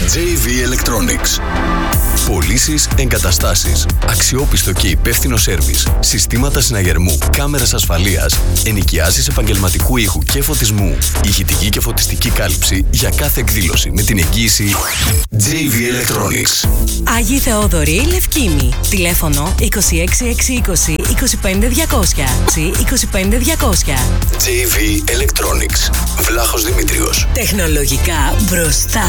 JV Electronics. Πωλήσεις, εγκαταστάσεις, αξιόπιστο και υπεύθυνο σέρβις, συστήματα συναγερμού, κάμερες ασφαλείας, ενοικιάσεις επαγγελματικού ήχου και φωτισμού, ηχητική και φωτιστική κάλυψη για κάθε εκδήλωση με την εγγύηση JV Electronics. Άγιοι Θεόδωροι, Λευκήμη. Τηλέφωνο 26620 25200. 25200. JV Electronics. Βλάχος Δημήτριος. Τεχνολογικά μπροστά.